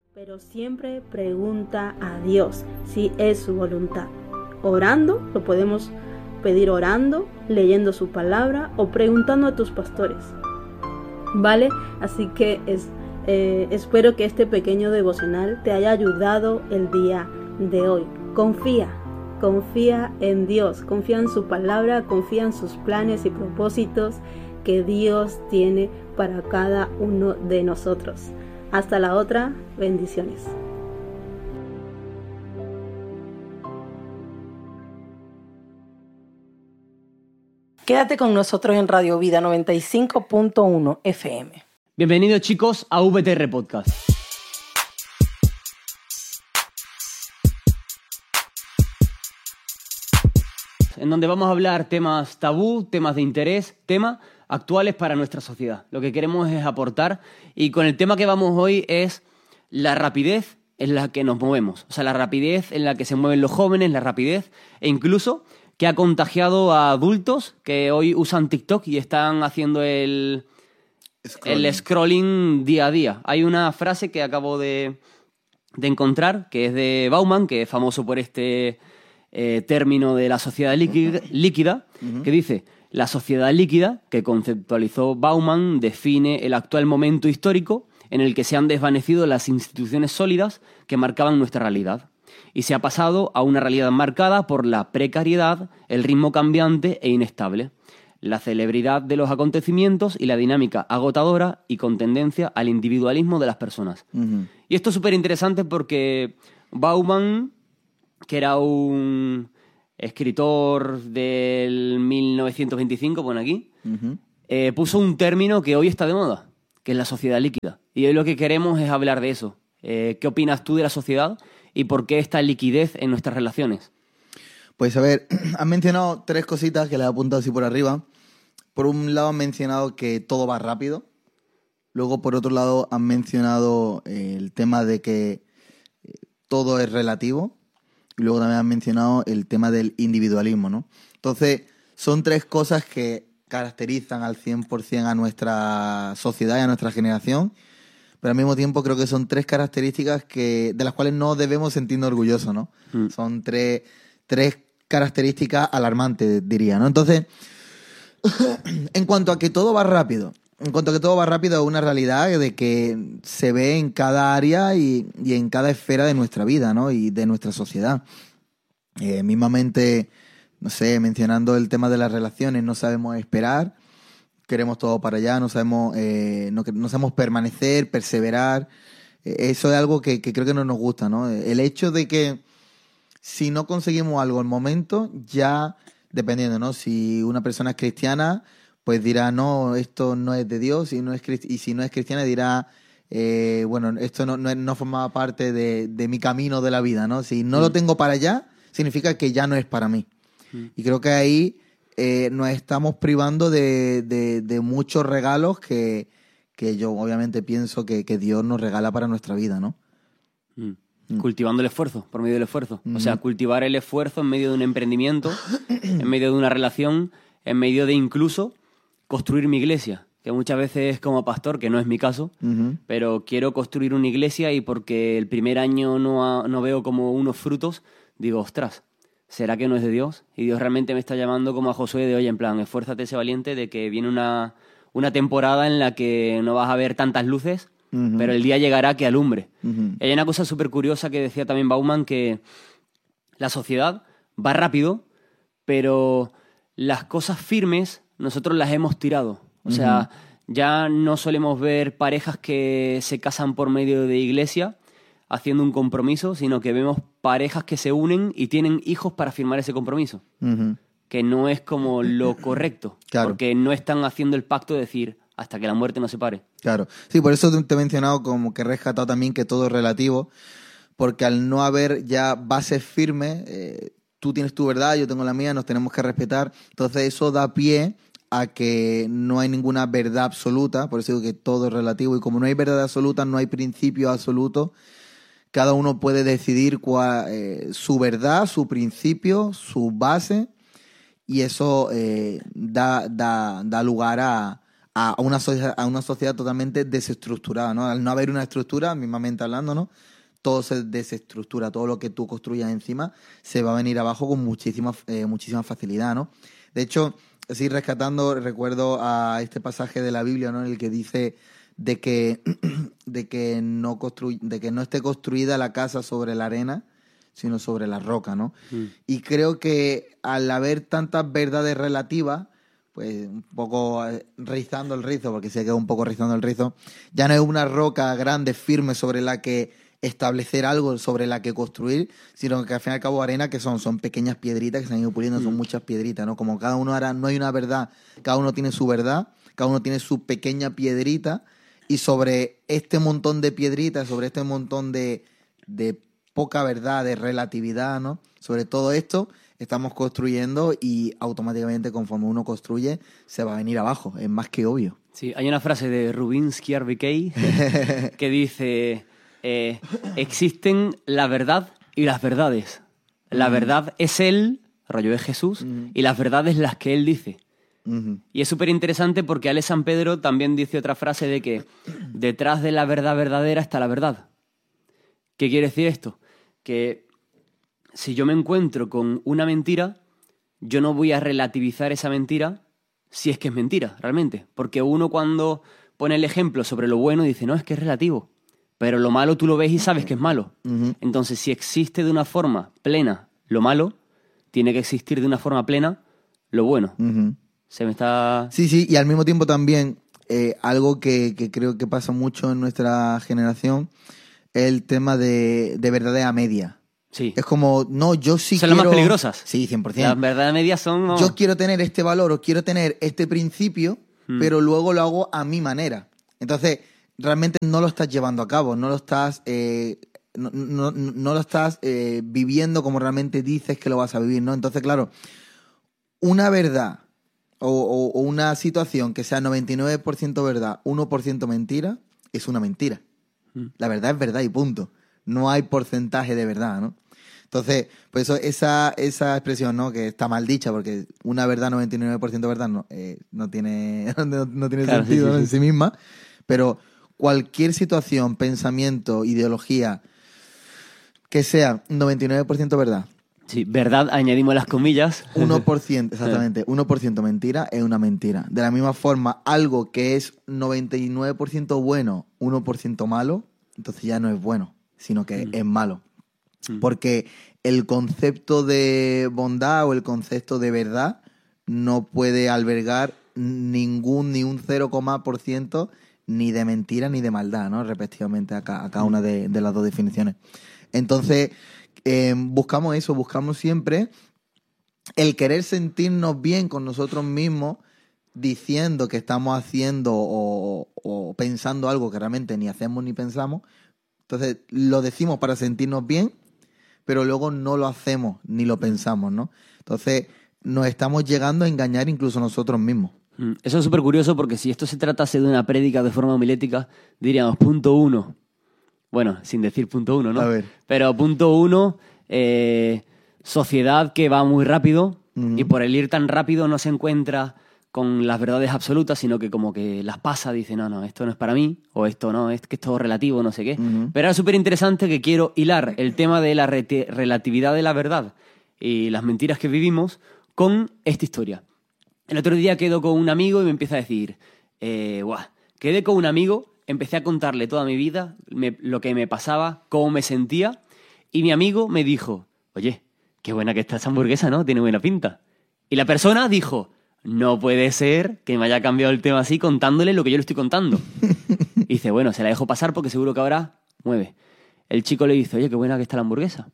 Pero siempre pregunta a Dios si es su voluntad. Orando, lo podemos pedir orando, leyendo su palabra o preguntando a tus pastores. ¿Vale? Así que espero que este pequeño devocional te haya ayudado el día de hoy. Confía en Dios, confía en su palabra, confía en sus planes y propósitos que Dios tiene para cada uno de nosotros. Hasta la otra, bendiciones. Quédate con nosotros en Radio Vida 95.1 FM. Bienvenidos, chicos, a VTR Podcast. En donde vamos a hablar temas tabú, temas de interés, temas actuales para nuestra sociedad. Lo que queremos es aportar, y con el tema que vamos hoy es la rapidez en la que nos movemos. O sea, la rapidez en la que se mueven los jóvenes, la rapidez e incluso que ha contagiado a adultos que hoy usan TikTok y están haciendo el scrolling día a día. Hay una frase que acabo de encontrar, que es de Bauman, que es famoso por este término de la sociedad líquida, que dice: la sociedad líquida, que conceptualizó Bauman, define el actual momento histórico en el que se han desvanecido las instituciones sólidas que marcaban nuestra realidad y se ha pasado a una realidad marcada por la precariedad, el ritmo cambiante e inestable, la celebridad de los acontecimientos y la dinámica agotadora y con tendencia al individualismo de las personas. Y esto es súper interesante porque Bauman, que era un escritor del 1925, pone aquí, puso un término que hoy está de moda, que es la sociedad líquida. Y hoy lo que queremos es hablar de eso. ¿Qué opinas tú de la sociedad y por qué esta liquidez en nuestras relaciones? Pues a ver, has mencionado tres cositas que le he apuntado así por arriba. Por un lado has mencionado que todo va rápido. Luego, por otro lado, has mencionado el tema de que todo es relativo. Y luego también has mencionado el tema del individualismo, ¿no? Entonces, son tres cosas que caracterizan al 100% a nuestra sociedad y a nuestra generación, pero al mismo tiempo creo que son tres características de las cuales no debemos sentirnos orgullosos, ¿no? Son tres características alarmantes, diría, ¿no? Entonces, en cuanto a que todo va rápido, es una realidad de que se ve en cada área y en cada esfera de nuestra vida, ¿no? Y de nuestra sociedad. Mismamente, no sé, mencionando el tema de las relaciones, no sabemos esperar, queremos todo para allá, no sabemos permanecer, perseverar. Eso es algo que creo que no nos gusta, ¿no? El hecho de que si no conseguimos algo al momento, ya dependiendo, ¿no? Si una persona es cristiana, pues dirá, no, esto no es de Dios, y si no es cristiana dirá, bueno, esto no formaba parte de mi camino de la vida, ¿no? Si no lo tengo para allá, significa que ya no es para mí. Y creo que ahí nos estamos privando de muchos regalos que yo obviamente pienso que Dios nos regala para nuestra vida, ¿no? Cultivando el esfuerzo, por medio del esfuerzo. O sea, cultivar el esfuerzo en medio de un emprendimiento, en medio de una relación, en medio de incluso construir mi iglesia, que muchas veces como pastor, que no es mi caso, pero quiero construir una iglesia y porque el primer año no veo como unos frutos, digo, ostras, ¿será que no es de Dios? Y Dios realmente me está llamando como a Josué de, oye, en plan, esfuérzate, sé valiente, de que viene una temporada en la que no vas a ver tantas luces, pero el día llegará que alumbre. Y hay una cosa súper curiosa que decía también Bauman, que la sociedad va rápido, pero las cosas firmes nosotros las hemos tirado. O sea, ya no solemos ver parejas que se casan por medio de iglesia haciendo un compromiso, sino que vemos parejas que se unen y tienen hijos para firmar ese compromiso. Que no es como lo correcto. Claro. Porque no están haciendo el pacto de decir hasta que la muerte nos separe. Claro. Sí, por eso te he mencionado como que he rescatado también que todo es relativo, porque al no haber ya bases firmes, tú tienes tu verdad, yo tengo la mía, nos tenemos que respetar. Entonces eso da pie a que no hay ninguna verdad absoluta, por eso digo que todo es relativo, y como no hay verdad absoluta, no hay principio absoluto, cada uno puede decidir su verdad, su principio, su base, y eso da lugar a a una sociedad totalmente desestructurada, ¿no? Al no haber una estructura, mismamente hablando, ¿no? Todo se desestructura, todo lo que tú construyas encima se va a venir abajo con muchísima facilidad, ¿no? De hecho, así rescatando, recuerdo a este pasaje de la Biblia, ¿no? En el que dice de que no esté construida la casa sobre la arena, sino sobre la roca, ¿no? Y creo que al haber tantas verdades relativas, pues un poco rizando el rizo, porque se queda un poco rizando el rizo, ya no es una roca grande, firme, sobre la que establecer algo, sobre la que construir, sino que al fin y al cabo arena, que son pequeñas piedritas que se han ido puliendo, son muchas piedritas, ¿no? Como cada uno no hay una verdad, cada uno tiene su verdad, cada uno tiene su pequeña piedrita, y sobre este montón de piedritas, sobre este montón de poca verdad, de relatividad, ¿no? Sobre todo esto estamos construyendo, y automáticamente conforme uno construye se va a venir abajo, es más que obvio. Sí, hay una frase de Rubinsky RBK que dice: existen la verdad y las verdades. La verdad es él, rollo es Jesús, y las verdades las que él dice. Y es súper interesante porque Ale San Pedro también dice otra frase de que detrás de la verdad verdadera está la verdad. ¿Qué quiere decir esto? Que si yo me encuentro con una mentira, yo no voy a relativizar esa mentira si es que es mentira, realmente. Porque uno, cuando pone el ejemplo sobre lo bueno, dice, no, es que es relativo. Pero lo malo tú lo ves y sabes que es malo. Entonces, si existe de una forma plena lo malo, tiene que existir de una forma plena lo bueno. Se me está... Sí, y al mismo tiempo también algo que creo que pasa mucho en nuestra generación es el tema de verdades a media. Sí. Es como, no, yo sí son quiero... las más peligrosas. Sí, 100%. Las verdades medias son... No. Yo quiero tener este valor o quiero tener este principio, pero luego lo hago a mi manera. Entonces, realmente no lo estás llevando a cabo, no lo estás... no lo estás viviendo como realmente dices que lo vas a vivir, ¿no? Entonces, claro, una verdad o una situación que sea 99% verdad, 1% mentira, es una mentira. La verdad es verdad y punto. No hay porcentaje de verdad, ¿no? Entonces, pues esa expresión, ¿no? Que está mal dicha, porque una verdad 99% verdad no tiene Claro, sentido, sí, ¿no? sí. En sí misma, pero cualquier situación, pensamiento, ideología que sea 99% verdad, Sí, verdad, añadimos las comillas. 1%, exactamente, 1% mentira es una mentira. De la misma forma, algo que es 99% bueno, 1% malo, entonces ya no es bueno, sino que es malo. Porque el concepto de bondad o el concepto de verdad no puede albergar ni un 0,% ni de mentira ni de maldad, ¿no? Respectivamente a cada una de las dos definiciones. Entonces, buscamos eso, buscamos siempre el querer sentirnos bien con nosotros mismos, diciendo que estamos haciendo o pensando algo que realmente ni hacemos ni pensamos. Entonces, lo decimos para sentirnos bien, pero luego no lo hacemos ni lo pensamos, ¿no? Entonces, nos estamos llegando a engañar incluso nosotros mismos. Eso es súper curioso, porque si esto se tratase de una prédica de forma homilética, diríamos punto 1. Bueno, sin decir punto 1, ¿no? A ver. Pero punto 1, sociedad que va muy rápido y por el ir tan rápido no se encuentra con las verdades absolutas, sino que como que las pasa, dice, no, esto no es para mí, o esto no, es que es todo relativo, no sé qué. Pero era súper interesante que quiero hilar el tema de la relatividad de la verdad y las mentiras que vivimos con esta historia. El otro día quedo con un amigo y me empieza a decir, quedé con un amigo, empecé a contarle toda mi vida, lo que me pasaba, cómo me sentía, y mi amigo me dijo, oye, qué buena que está esa hamburguesa, ¿no? Tiene buena pinta. Y la persona dijo, no puede ser que me haya cambiado el tema así contándole lo que yo le estoy contando. Y dice, bueno, se la dejo pasar porque seguro que ahora mueve. El chico le dice, oye, qué buena que está la hamburguesa.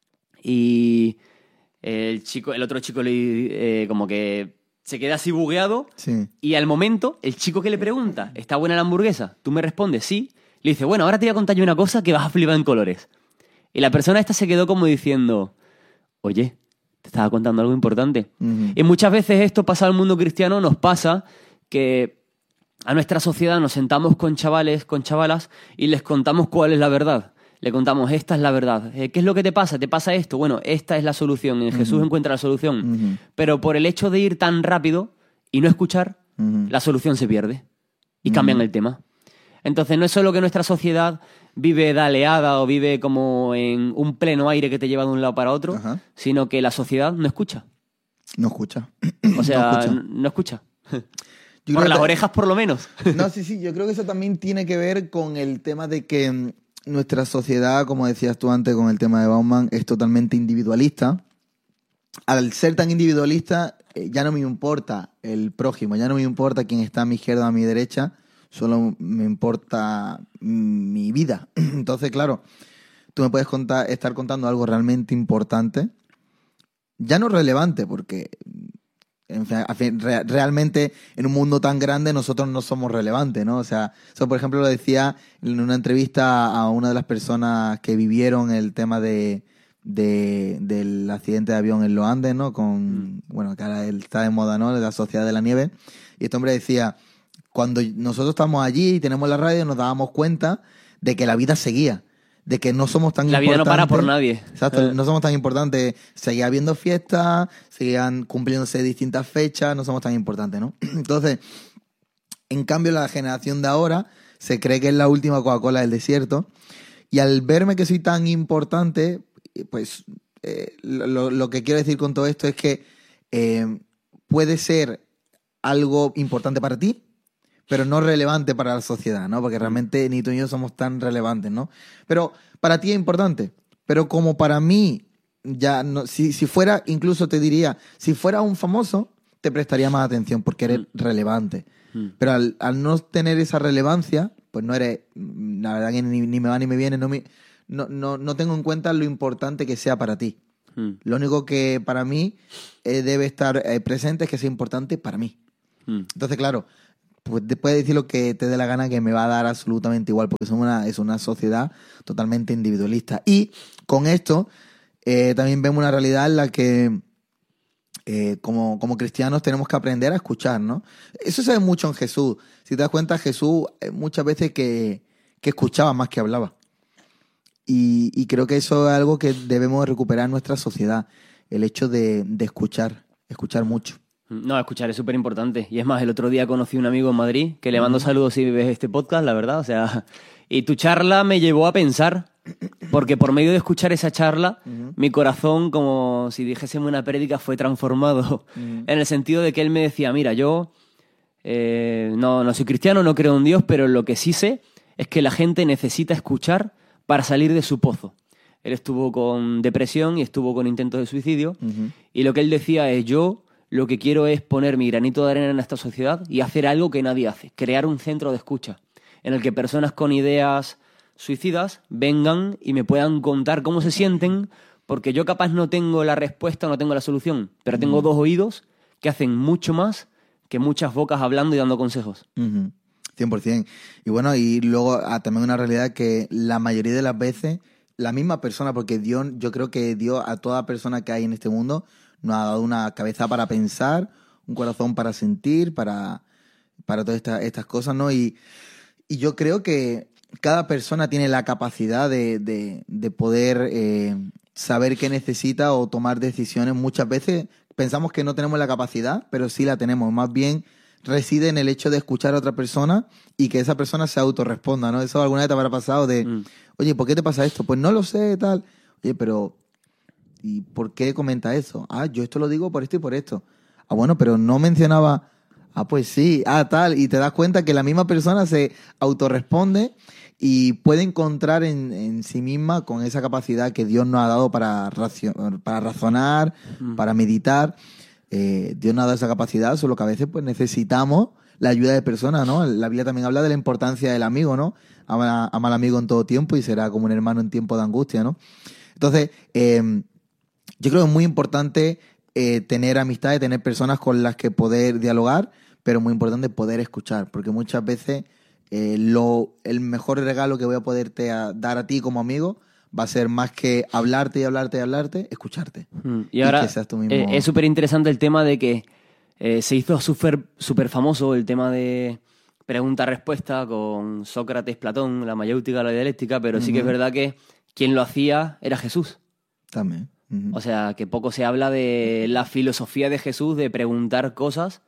Y el otro chico como que se queda así bugueado. Sí. Y al momento, el chico que le pregunta, ¿está buena la hamburguesa? Tú me respondes, sí. Le dice, bueno, ahora te voy a contar yo una cosa que vas a flipar en colores. Y la persona esta se quedó como diciendo, oye, te estaba contando algo importante. Y muchas veces esto pasa al mundo cristiano, nos pasa que a nuestra sociedad nos sentamos con chavales, con chavalas, y les contamos cuál es la verdad. Le contamos, esta es la verdad. ¿Qué es lo que te pasa? ¿Te pasa esto? Bueno, esta es la solución. En Jesús encuentra la solución. Pero por el hecho de ir tan rápido y no escuchar, la solución se pierde y cambian el tema. Entonces no es solo que nuestra sociedad vive daleada o vive como en un pleno aire que te lleva de un lado para otro, Ajá. sino que la sociedad no escucha. No escucha. O sea, No escucha. no escucha. Yo Por creo las que- orejas por lo menos. No, sí, yo creo que eso también tiene que ver con el tema de que nuestra sociedad, como decías tú antes con el tema de Bauman, es totalmente individualista. Al ser tan individualista, ya no me importa el prójimo, ya no me importa quién está a mi izquierda o a mi derecha, solo me importa mi vida. Entonces, claro, tú me puedes estar contando algo realmente importante, ya no relevante, porque realmente en un mundo tan grande nosotros no somos relevantes, ¿no? O sea, eso por ejemplo lo decía en una entrevista a una de las personas que vivieron el tema del accidente de avión en los Andes, ¿no? Bueno, que ahora está de moda, ¿no? La Sociedad de la Nieve. Y este hombre decía, cuando nosotros estamos allí y tenemos la radio, nos dábamos cuenta de que la vida seguía, de que no somos tan La importantes. vida no para por nadie. Exacto, no somos tan importantes. Seguía habiendo fiestas, seguían cumpliéndose distintas fechas, no somos tan importantes, ¿no? Entonces, en cambio, la generación de ahora se cree que es la última Coca-Cola del desierto. Y al verme que soy tan importante, pues lo que quiero decir con todo esto es que puede ser algo importante para ti, pero no relevante para la sociedad, ¿no? Porque realmente ni tú ni yo somos tan relevantes, ¿no? Pero para ti es importante. Pero como para mí, ya no, si fuera, incluso te diría, si fuera un famoso, te prestaría más atención porque eres relevante. Pero al no tener esa relevancia, pues no eres, la verdad que ni me va ni me viene, no tengo en cuenta lo importante que sea para ti. Lo único que para mí debe estar presente es que sea importante para mí. Entonces, claro, pues puedes decir lo que te dé la gana, que me va a dar absolutamente igual, porque es una sociedad totalmente individualista. Y con esto también vemos una realidad en la que como cristianos tenemos que aprender a escuchar, ¿no? Eso se ve mucho en Jesús. Si te das cuenta, Jesús muchas veces que escuchaba más que hablaba. Y creo que eso es algo que debemos recuperar en nuestra sociedad, el hecho de escuchar mucho. No, escuchar es súper importante. Y es más, el otro día conocí a un amigo en Madrid que le mando saludos si ves este podcast, la verdad. O sea, y tu charla me llevó a pensar, porque por medio de escuchar esa charla, mi corazón, como si dijésemos una prédica, fue transformado. En el sentido de que él me decía, mira, yo no soy cristiano, no creo en Dios, pero lo que sí sé es que la gente necesita escuchar para salir de su pozo. Él estuvo con depresión y estuvo con intentos de suicidio. Y lo que él decía es, yo lo que quiero es poner mi granito de arena en esta sociedad y hacer algo que nadie hace, crear un centro de escucha en el que personas con ideas suicidas vengan y me puedan contar cómo se sienten, porque yo capaz no tengo la respuesta, no tengo la solución, pero tengo dos oídos que hacen mucho más que muchas bocas hablando y dando consejos. 100%. Y bueno, y luego también una realidad que la mayoría de las veces la misma persona, porque Dios, yo creo que Dios a toda persona que hay en este mundo nos ha dado una cabeza para pensar, un corazón para sentir, para todas estas cosas, ¿no? Y yo creo que cada persona tiene la capacidad de poder saber qué necesita o tomar decisiones. Muchas veces pensamos que no tenemos la capacidad, pero sí la tenemos. Más bien reside en el hecho de escuchar a otra persona y que esa persona se autorresponda, ¿no? Eso alguna vez te habrá pasado de, oye, ¿por qué te pasa esto? Pues no lo sé, tal. Oye, pero ¿y por qué comenta eso? Ah, yo esto lo digo por esto y por esto. Ah, bueno, pero no mencionaba, pues sí, tal. Y te das cuenta que la misma persona se autorresponde y puede encontrar en sí misma con esa capacidad que Dios nos ha dado para razonar, para meditar. Dios nos ha dado esa capacidad, solo que a veces pues necesitamos la ayuda de personas, ¿no? La Biblia también habla de la importancia del amigo, ¿no? Ama al amigo en todo tiempo y será como un hermano en tiempo de angustia, ¿no? Entonces, yo creo que es muy importante tener amistades, tener personas con las que poder dialogar, pero muy importante poder escuchar, porque muchas veces el mejor regalo que voy a poderte dar a ti como amigo va a ser más que hablarte y hablarte y hablarte, escucharte. Y ahora que seas tú mismo. Es súper interesante el tema de que se hizo súper famoso el tema de pregunta-respuesta con Sócrates, Platón, la mayéutica, la dialéctica, pero sí que es verdad que quien lo hacía era Jesús. También. O sea, que poco se habla de la filosofía de Jesús de preguntar cosas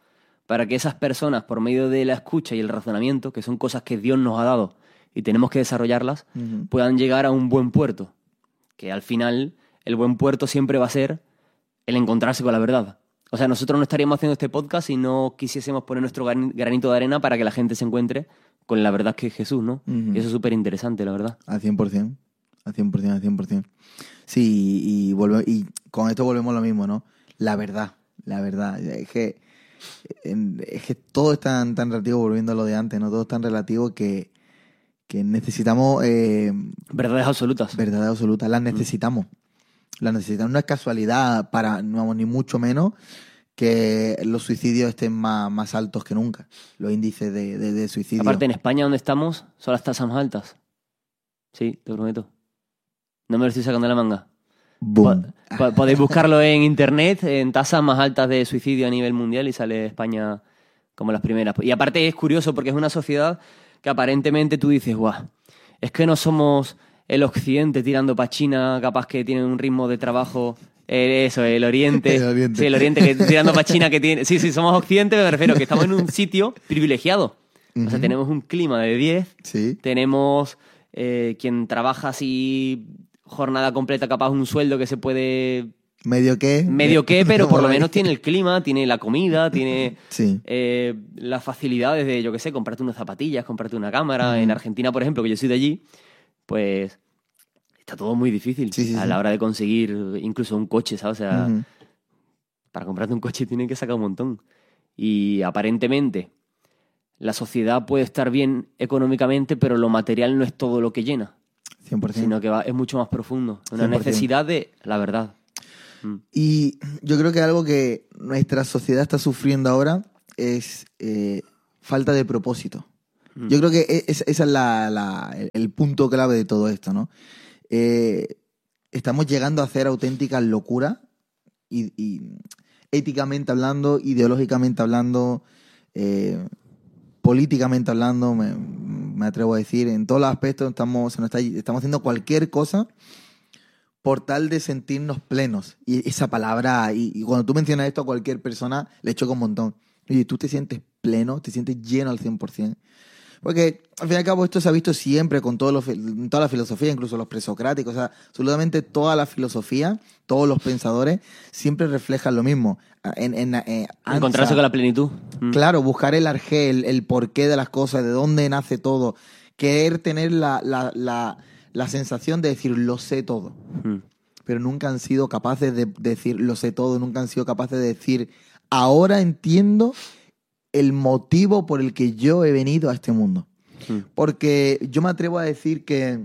para que esas personas, por medio de la escucha y el razonamiento, que son cosas que Dios nos ha dado y tenemos que desarrollarlas, puedan llegar a un buen puerto. Que al final el buen puerto siempre va a ser el encontrarse con la verdad. O sea, nosotros no estaríamos haciendo este podcast si no quisiésemos poner nuestro granito de arena para que la gente se encuentre con la verdad que es Jesús, ¿no? Y eso es súper interesante, la verdad. Al 100%. Al 100%, al 100%. Sí, y con esto volvemos a lo mismo, ¿no? La verdad. Es que todo es tan relativo, volviendo a lo de antes, ¿no? Todo es tan relativo que necesitamos... verdades absolutas. Verdades absolutas, las necesitamos. Las necesitamos. No es casualidad, no, ni mucho menos, que los suicidios estén más altos que nunca. Los índices de suicidio. Aparte, en España, donde estamos, son las tasas más altas. Sí, te prometo. No me lo estoy sacando de la manga. Boom. Podéis buscarlo en internet, en tasas más altas de suicidio a nivel mundial, y sale España como las primeras. Y aparte es curioso porque es una sociedad que aparentemente tú dices, guau, es que no somos el occidente tirando para China, capaz que tienen un ritmo de trabajo... el oriente. Sí, el oriente que tirando para China que tiene... Sí, somos occidente, me refiero que estamos en un sitio privilegiado. O sea, tenemos un clima de 10, sí. Tenemos quien trabaja así jornada completa, capaz un sueldo que se puede... Medio que, pero por lo menos tiene el clima, tiene la comida, tiene sí. Las facilidades de, yo qué sé, comprarte unas zapatillas, comprarte una cámara. En Argentina, por ejemplo, que yo soy de allí, pues está todo muy difícil a la hora de conseguir incluso un coche, ¿sabes? O sea, para comprarte un coche tienen que sacar un montón. Y aparentemente la sociedad puede estar bien económicamente, pero lo material no es todo lo que llena. 100%. Sino que es mucho más profundo. Una 100%. necesidad de la verdad. Y yo creo que algo que nuestra sociedad está sufriendo ahora es falta de propósito. Yo creo que ese es el punto clave de todo esto, ¿no? Estamos llegando a hacer auténticas locuras y éticamente hablando, ideológicamente hablando, políticamente hablando, me atrevo a decir, en todos los aspectos estamos haciendo cualquier cosa por tal de sentirnos plenos. Y esa palabra, y cuando tú mencionas esto a cualquier persona, le choca un montón. Oye, ¿tú te sientes pleno? ¿Te sientes lleno al 100%? Porque, al fin y al cabo, esto se ha visto siempre con toda la filosofía, incluso los presocráticos. O sea, absolutamente toda la filosofía, todos los pensadores, siempre reflejan lo mismo. Encontrarse con la plenitud. Claro, buscar el arjé, el porqué de las cosas, de dónde nace todo. Querer tener la sensación de decir, lo sé todo. Pero nunca han sido capaces de decir, lo sé todo. Nunca han sido capaces de decir, ahora entiendo el motivo por el que yo he venido a este mundo. Porque yo me atrevo a decir que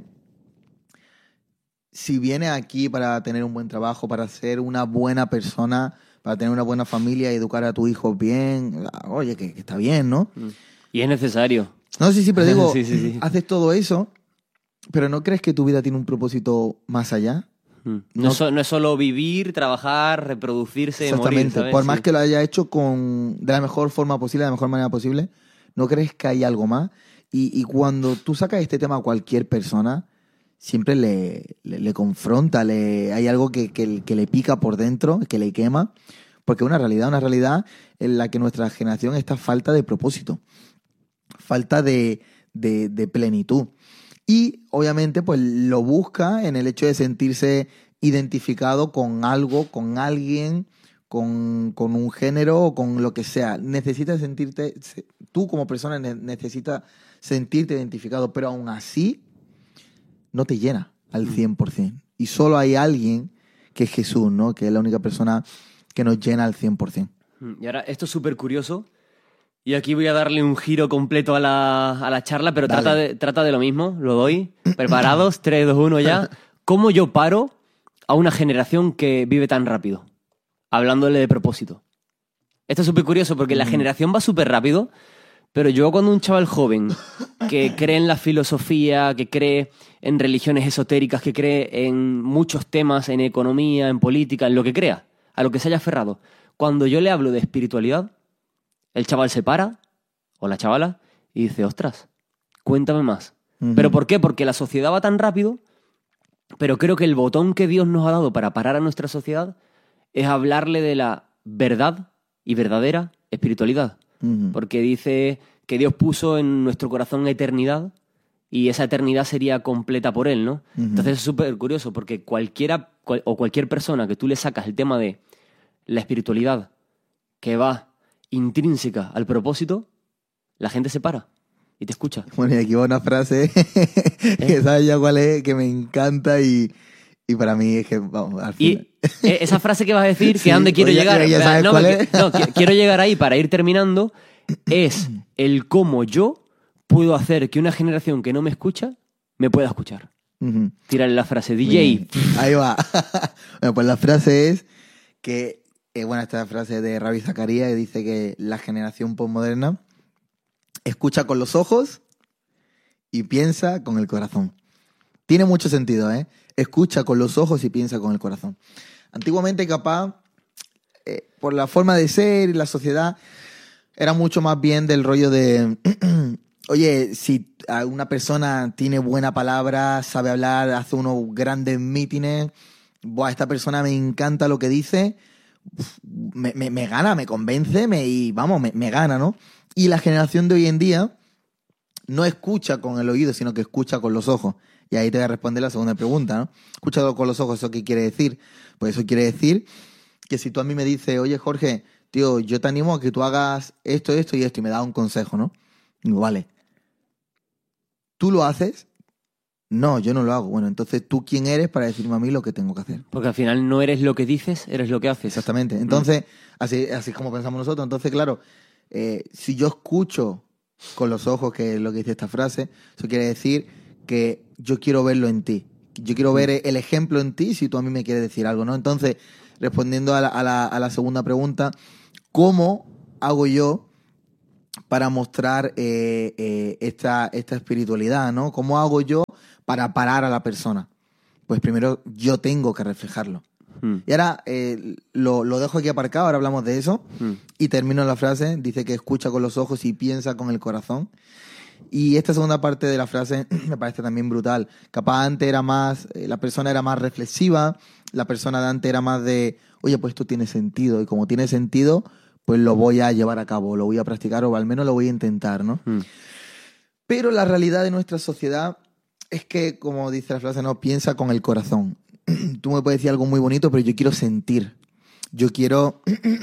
si vienes aquí para tener un buen trabajo, para ser una buena persona, para tener una buena familia y educar a tu hijo bien, oye, que está bien, ¿no? Y es necesario. No, sí, pero digo, sí. haces todo eso, pero ¿no crees que tu vida tiene un propósito más allá? No es solo vivir, trabajar, reproducirse, exactamente. Morir, ¿sabes? Por más que lo haya hecho de la mejor forma posible, de la mejor manera posible, ¿no crees que hay algo más? Y cuando tú sacas este tema a cualquier persona, siempre le confronta, hay algo que le pica por dentro, que le quema, porque es una realidad en la que nuestra generación está falta de propósito, falta de plenitud. Y obviamente pues lo busca en el hecho de sentirse identificado con algo, con alguien, con un género o con lo que sea. Necesitas sentirte, tú como persona necesitas sentirte identificado, pero aún así no te llena al 100%. Y solo hay alguien que es Jesús, ¿no? Que es la única persona que nos llena al 100%. Y ahora, esto es súper curioso. Y aquí voy a darle un giro completo a la charla, pero trata de lo mismo. Lo doy. ¿Preparados? 3, 2, 1 ya. ¿Cómo yo paro a una generación que vive tan rápido? Hablándole de propósito. Esto es súper curioso porque la generación va súper rápido, pero yo cuando un chaval joven que cree en la filosofía, que cree en religiones esotéricas, que cree en muchos temas, en economía, en política, en lo que crea, a lo que se haya aferrado, cuando yo le hablo de espiritualidad, el chaval se para, o la chavala, y dice, ostras, cuéntame más. ¿Pero por qué? Porque la sociedad va tan rápido, pero creo que el botón que Dios nos ha dado para parar a nuestra sociedad es hablarle de la verdad y verdadera espiritualidad. porque dice que Dios puso en nuestro corazón eternidad y esa eternidad sería completa por Él, ¿no? Entonces es súper curioso, porque cualquier persona que tú le sacas el tema de la espiritualidad que va intrínseca al propósito, la gente se para y te escucha. Bueno, y aquí va una frase que sabes ya cuál es, que me encanta y para mí es que, vamos, al final. Y esa frase que vas a decir, que Sí, a dónde quiero pues ya- llegar. ya sabes no, cuál es. quiero llegar ahí para ir terminando. Es el cómo yo puedo hacer que una generación que no me escucha me pueda escuchar. Ujú. Tírale la frase, DJ. Bien. Ahí va. Bueno, pues la frase es que, esta frase de Ravi Zakaria que dice que la generación postmoderna escucha con los ojos y piensa con el corazón. Tiene mucho sentido, ¿eh? Escucha con los ojos y piensa con el corazón. Antiguamente, capaz, por la forma de ser y la sociedad, era mucho más bien del rollo de... Oye, si una persona tiene buena palabra, sabe hablar, hace unos grandes mítines, buah, esta persona me encanta lo que dice, me gana, me convence, me gana, ¿no? Y la generación de hoy en día no escucha con el oído, sino que escucha con los ojos. Y ahí te voy a responder la segunda pregunta, ¿no? Escucha con los ojos, ¿eso qué quiere decir? Pues eso quiere decir que si tú a mí me dices, oye, Jorge, tío, yo te animo a que tú hagas esto, esto y esto, y me das un consejo, ¿no? Digo, vale. ¿Tú lo haces? No, yo no lo hago. Bueno, entonces, ¿tú quién eres para decirme a mí lo que tengo que hacer? Porque al final no eres lo que dices, eres lo que haces. Exactamente. Entonces, así es como pensamos nosotros. Entonces, claro, si yo escucho con los ojos, que es lo que dice esta frase, eso quiere decir que yo quiero verlo en ti. Yo quiero ver el ejemplo en ti si tú a mí me quieres decir algo, ¿no? Entonces, respondiendo a la segunda pregunta, ¿cómo hago yo para mostrar esta espiritualidad, ¿no? ¿Cómo hago yo para parar a la persona? Pues primero yo tengo que reflejarlo. Y ahora lo dejo aquí aparcado, ahora hablamos de eso. Y termino la frase, dice que escucha con los ojos y piensa con el corazón. Y esta segunda parte de la frase me parece también brutal. Capaz antes era más, la persona era más reflexiva, la persona de antes era más de, oye, pues esto tiene sentido. Y como tiene sentido, pues lo voy a llevar a cabo, lo voy a practicar o al menos lo voy a intentar, ¿no? Pero la realidad de nuestra sociedad es que, como dice la frase, no, piensa con el corazón. Tú me puedes decir algo muy bonito, pero yo quiero sentir. Yo quiero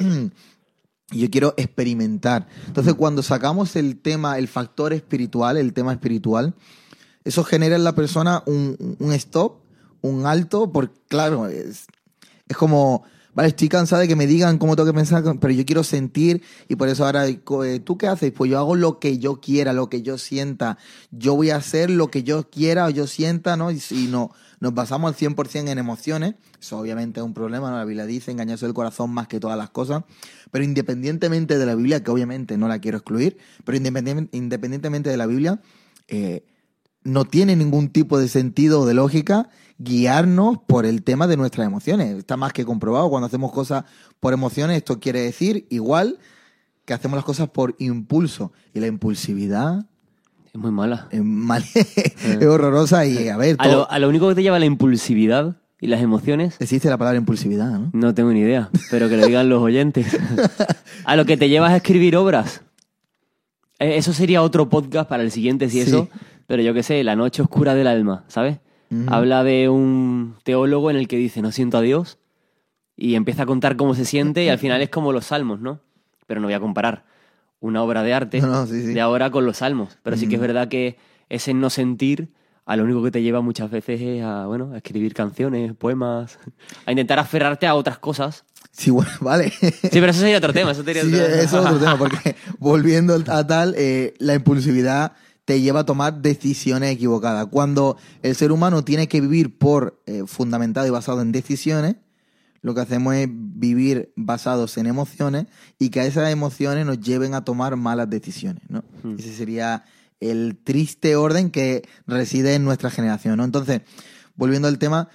experimentar. Entonces, cuando sacamos el tema, el factor espiritual, el tema espiritual, eso genera en la persona un stop, un alto, porque, claro, es como, vale, estoy cansada de que me digan cómo tengo que pensar, pero yo quiero sentir, y por eso ahora, ¿tú qué haces? Pues yo hago lo que yo quiera, lo que yo sienta. Yo voy a hacer lo que yo quiera o yo sienta, ¿no? Y si no, nos basamos al 100% en emociones, eso obviamente es un problema, ¿no? La Biblia dice engañarse del corazón más que todas las cosas, pero independientemente de la Biblia, que obviamente no la quiero excluir, pero independientemente de la Biblia, no tiene ningún tipo de sentido o de lógica guiarnos por el tema de nuestras emociones. Está más que comprobado, cuando hacemos cosas por emociones, esto quiere decir igual que hacemos las cosas por impulso. Y la impulsividad Es muy mala. es horrorosa y, a ver, A lo único que te lleva la impulsividad y las emociones, existe la palabra impulsividad, ¿no? no tengo ni idea, pero que lo digan los oyentes. A lo que te llevas a escribir obras. Eso sería otro podcast para el siguiente, si Sí. eso. Pero yo qué sé, La noche oscura del alma, ¿sabes? Habla de un teólogo en el que dice, no siento a Dios, y empieza a contar cómo se siente, y al final es como los salmos, ¿no? Pero no voy a comparar una obra de arte Sí. de ahora con los salmos. Pero sí que es verdad que ese no sentir, a lo único que te lleva muchas veces es a escribir canciones, poemas, a intentar aferrarte a otras cosas. Sí, bueno, vale. Sí, pero eso sería otro tema. Eso sería Sí, otro... eso es otro tema, porque volviendo a tal, la impulsividad te lleva a tomar decisiones equivocadas. Cuando el ser humano tiene que vivir fundamentado y basado en decisiones, lo que hacemos es vivir basados en emociones y que a esas emociones nos lleven a tomar malas decisiones, ¿no? Ese sería el triste orden que reside en nuestra generación, ¿no? Entonces, volviendo al tema,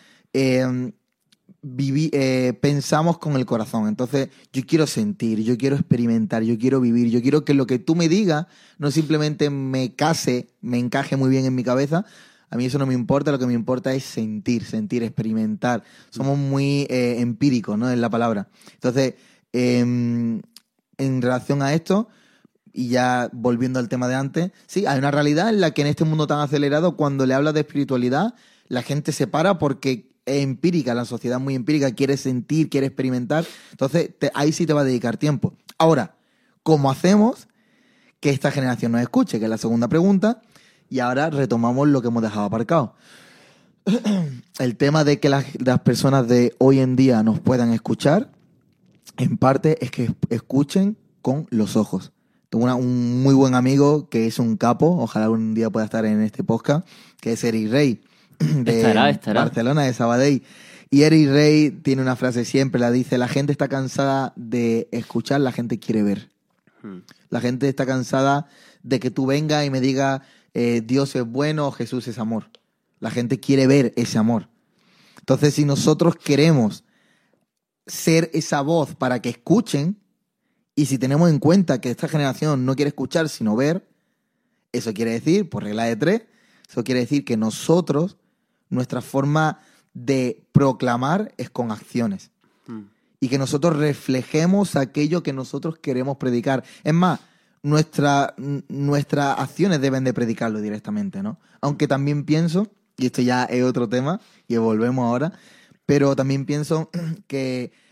pensamos con el corazón. Entonces, yo quiero sentir, yo quiero experimentar, yo quiero vivir, yo quiero que lo que tú me digas no simplemente me encaje muy bien en mi cabeza. A mí eso no me importa, lo que me importa es sentir, experimentar. Somos muy empíricos, ¿no? Es la palabra. Entonces, en relación a esto, y ya volviendo al tema de antes, sí, hay una realidad en la que en este mundo tan acelerado, cuando le hablas de espiritualidad, la gente se para porque es empírica, la sociedad es muy empírica, quiere sentir, quiere experimentar, entonces ahí sí te va a dedicar tiempo. Ahora, ¿cómo hacemos que esta generación nos escuche? Que es la segunda pregunta, y ahora retomamos lo que hemos dejado aparcado. El tema de que las personas de hoy en día nos puedan escuchar, en parte es que escuchen con los ojos. Tengo un muy buen amigo que es un capo, ojalá un día pueda estar en este podcast, que es Eric Rey, de Estará. Barcelona, de Sabadell. Y Eric Rey tiene una frase siempre, la dice: la gente está cansada de escuchar, la gente quiere ver. La gente está cansada de que tú vengas y me digas Dios es bueno, Jesús es amor. La gente quiere ver ese amor. Entonces, si nosotros queremos ser esa voz para que escuchen, y si tenemos en cuenta que esta generación no quiere escuchar sino ver, eso quiere decir, por regla de 3, eso quiere decir que nosotros, nuestra forma de proclamar es con acciones. Y que nosotros reflejemos aquello que nosotros queremos predicar. Es más, nuestras acciones deben de predicarlo directamente, ¿no? Aunque también pienso, y esto ya es otro tema, y volvemos ahora, pero también pienso que